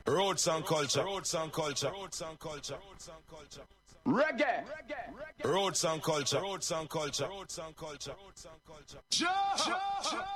Roots and culture. Roots and culture. Roots and culture. Roots and culture. Reggae. Roots and culture. Roots and culture. Roots and culture. Roots and culture.